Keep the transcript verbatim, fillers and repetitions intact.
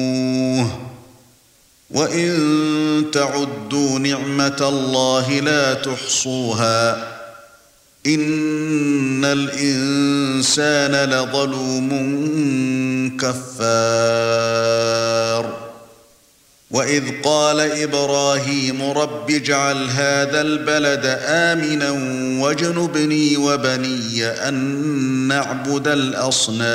وَإِن تَعُدُّوا نِعْمَةَ اللَّهِ لَا تُحْصُوهَا إِنَّ الْإِنسَانَ لَظَلُومٌ كَفَّارٌ وَإِذْ قَالَ إِبْرَاهِيمُ رَبِّ اجْعَلْ هَذَا الْبَلَدَ آمِنًا وَاجْنُبْنِي وَبَنِيَّ أَن نَّعْبُدَ الْأَصْنَامَ